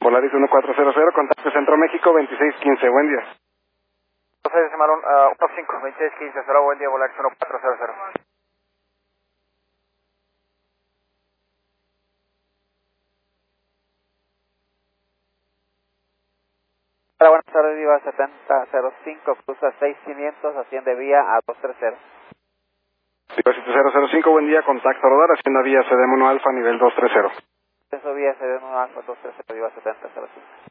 Polaris 1400, contacto Centro México 2615, buen día. José Cimarrón, 15, 2615, hola, buen día, Polaris 1400. Hola, buenas tardes, Viva 7005, cruza 6500, asciende vía a 230. Viva 7005, buen día, contacto Rodar, hacienda vía CD Mono Alfa, nivel 230. Eso vía CD1 Alfa 230, Viva 7005.